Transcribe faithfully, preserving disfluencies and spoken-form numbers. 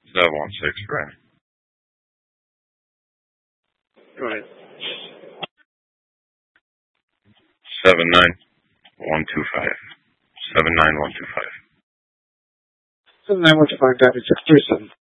Seven one six, right? Go ahead. Seven nine one two five. Seven nine one two five. Seven nine one two five. David six three seven.